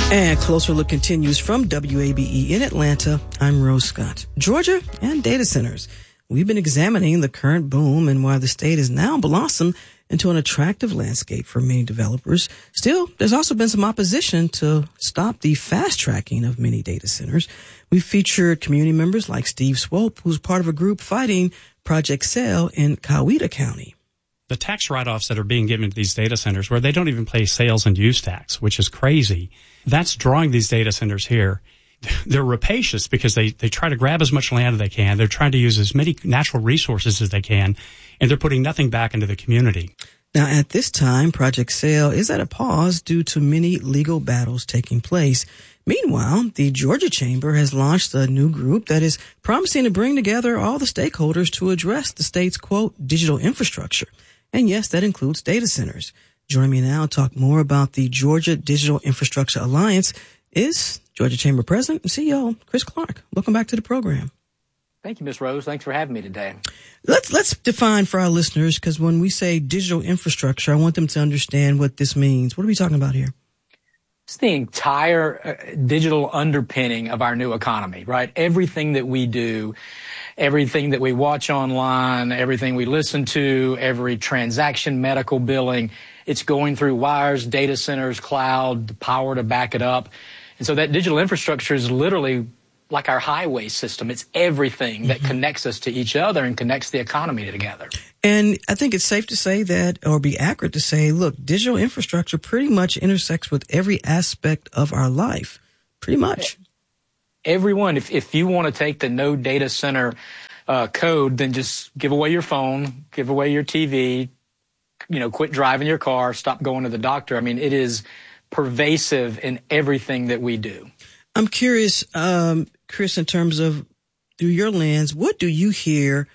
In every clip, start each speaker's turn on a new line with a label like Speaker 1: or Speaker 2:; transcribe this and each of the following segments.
Speaker 1: And Closer Look continues from WABE in Atlanta. I'm Rose Scott. Georgia and data centers. We've been examining the current boom and why the state has now blossomed into an attractive landscape for many developers. Still, there's also been some opposition to stop the fast tracking of many data centers. We've featured community members like Steve Swope, who's part of a group fighting Project Sale in Coweta County.
Speaker 2: The tax write-offs that are being given to these data centers where they don't even pay sales and use tax, which is crazy, that's drawing these data centers here. They're rapacious because they try to grab as much land as they can. They're trying to use as many natural resources as they can, and they're putting nothing back into the community.
Speaker 1: Now, at this time, Project Sale is at a pause due to many legal battles taking place. Meanwhile, the Georgia Chamber has launched a new group that is promising to bring together all the stakeholders to address the state's, quote, digital infrastructure. And yes, that includes data centers. Joining me now to talk more about the Georgia Digital Infrastructure Alliance is Georgia Chamber President and CEO Chris Clark. Welcome back to the program.
Speaker 3: Thank you, Ms. Rose. Thanks for having me today.
Speaker 1: Let's define for our listeners, because when we say digital infrastructure, I want them to understand what this means. What are we talking about here?
Speaker 3: It's the entire digital underpinning of our new economy, right? Everything that we do, everything that we watch online, everything we listen to, every transaction, medical billing, it's going through wires, data centers, cloud, the power to back it up. And so that digital infrastructure is literally like our highway system. It's everything that connects us to each other and connects the economy together.
Speaker 1: And I think it's safe to say that, or be accurate to say, look, digital infrastructure pretty much intersects with every aspect of our life. Pretty much.
Speaker 3: Everyone, if you want to take the no data center code, then just give away your phone, give away your TV, quit driving your car, stop going to the doctor. I mean, it is pervasive in everything that we do.
Speaker 1: I'm curious, Chris, in terms of through your lens, what do you hear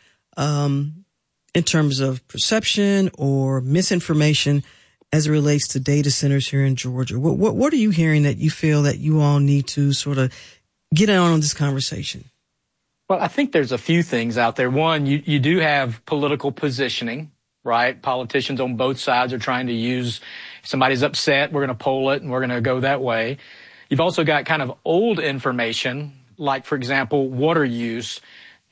Speaker 1: in terms of perception or misinformation as it relates to data centers here in Georgia? What are you hearing that you feel that you all need to sort of get on this conversation?
Speaker 3: Well, I think there's a few things out there. One, you do have political positioning, right? Politicians on both sides are trying to use, if somebody's upset, we're going to poll it and we're going to go that way. You've also got kind of old information, like, for example, water use.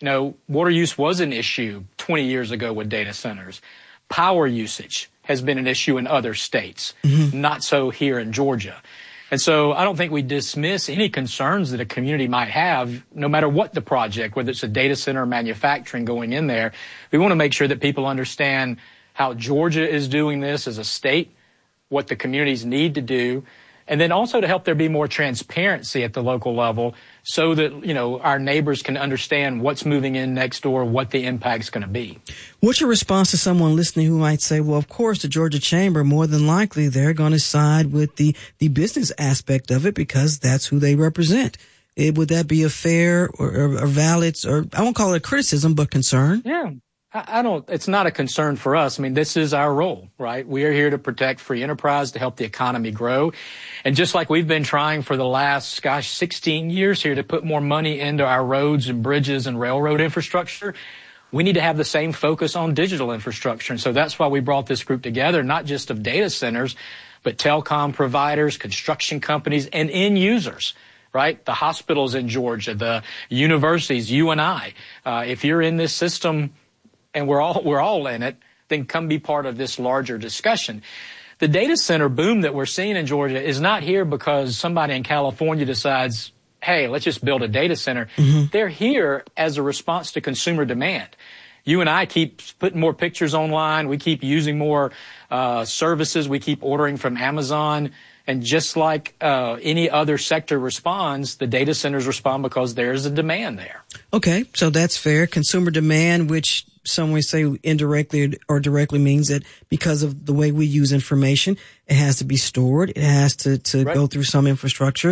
Speaker 3: Water use was an issue 20 years ago with data centers. Power usage has been an issue in other states, not so here in Georgia. And so I don't think we dismiss any concerns that a community might have, no matter what the project, whether it's a data center or manufacturing going in there. We want to make sure that people understand how Georgia is doing this as a state, what the communities need to do, and then also to help there be more transparency at the local level so that, our neighbors can understand what's moving in next door, what the impact's going to be.
Speaker 1: What's your response to someone listening who might say, well, of course, the Georgia Chamber, more than likely, they're going to side with the business aspect of it because that's who they represent. Would that be a fair or valid, or I won't call it a criticism, but concern?
Speaker 3: Yeah. It's not a concern for us. I mean, this is our role, right? We are here to protect free enterprise, to help the economy grow. And just like we've been trying for the last, 16 years here to put more money into our roads and bridges and railroad infrastructure, we need to have the same focus on digital infrastructure. And so that's why we brought this group together, not just of data centers, but telecom providers, construction companies, and end users. Right? The hospitals in Georgia, the universities, you and I. If you're in this system, and we're all in it, then come be part of this larger discussion. The data center boom that we're seeing in Georgia is not here because somebody in California decides, hey, let's just build a data center. They're here as a response to consumer demand. You and I keep putting more pictures online. We keep using more services. We keep ordering from Amazon. And just like any other sector responds, the data centers respond because there's a demand there.
Speaker 1: Okay, so that's fair. Consumer demand, which some may say indirectly or directly means that because of the way we use information, it has to be stored. It has to right. Go through some infrastructure.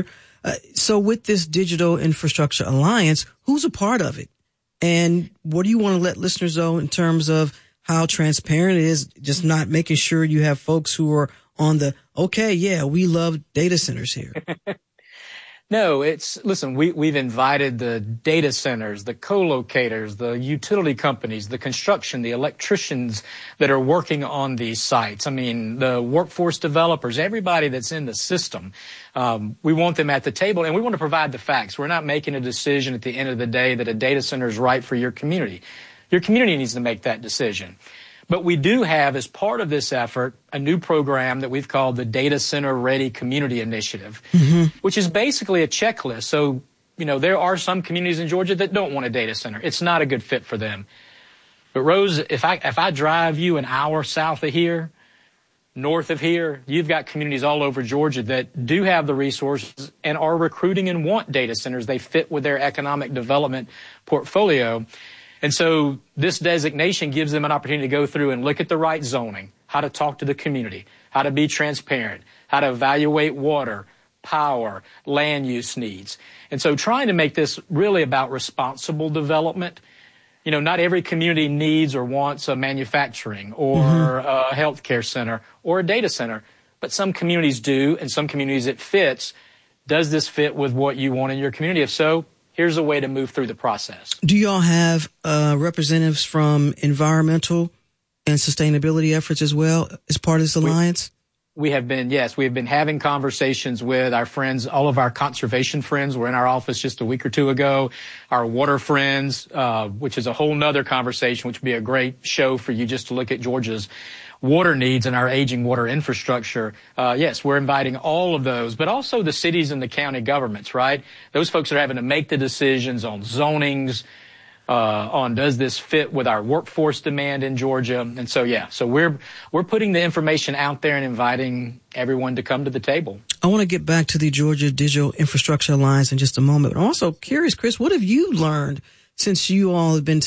Speaker 1: So with this Digital Infrastructure Alliance, who's a part of it? And what do you want to let listeners know in terms of how transparent it is, just not making sure you have folks who are on the, okay, yeah, we love data centers here?
Speaker 3: No, listen, we've invited the data centers, the co-locators, the utility companies, the construction, the electricians that are working on these sites. I mean, the workforce developers, everybody that's in the system. We want them at the table, and we want to provide the facts. We're not making a decision at the end of the day that a data center is right for your community. Your community needs to make that decision. But we do have, as part of this effort, a new program that we've called the Data Center Ready Community Initiative, which is basically a checklist. So, there are some communities in Georgia that don't want a data center. It's not a good fit for them. But Rose, if I drive you an hour south of here, north of here, you've got communities all over Georgia that do have the resources and are recruiting and want data centers. They fit with their economic development portfolio. And so this designation gives them an opportunity to go through and look at the right zoning, how to talk to the community, how to be transparent, how to evaluate water, power, land use needs. And so trying to make this really about responsible development. Not every community needs or wants a manufacturing or a healthcare center or a data center, but some communities do, and some communities it fits. Does this fit with what you want in your community? If so, here's a way to move through the process.
Speaker 1: Do y'all have representatives from environmental and sustainability efforts as well as part of this alliance?
Speaker 3: We have been having conversations with our friends, all of our conservation friends were in our office just a week or two ago, our water friends, which is a whole nother conversation, which would be a great show for you just to look at Georgia's water needs and our aging water infrastructure. Yes, we're inviting all of those, but also the cities and the county governments, right? Those folks are having to make the decisions on zonings, on does this fit with our workforce demand in Georgia. And so, so we're putting the information out there and inviting everyone to come to the table.
Speaker 1: I want to get back to the Georgia Digital Infrastructure Alliance in just a moment, but I'm also curious, Chris, what have you learned since you all have been